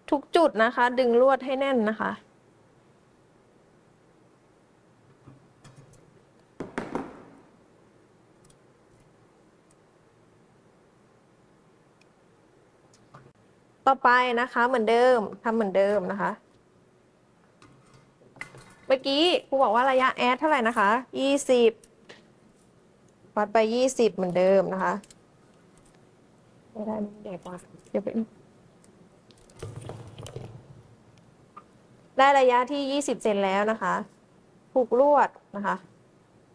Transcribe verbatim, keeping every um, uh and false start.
ทุกจุดนะคะ ดึงลวดให้แน่นนะคะ ต่อไปนะคะเหมือนเดิมทำเหมือนเดิมนะคะ เมื่อกี้ครูบอกว่าระยะแอดเท่าไหร่นะคะยี่สิบวัดไปยี่สิบเหมือนเดิมนะคะไม่ได้ไม่ได้กว่าเดี๋ยวไปได้ระยะที่ยี่สิบเซนแล้วนะคะผูกลวดนะคะ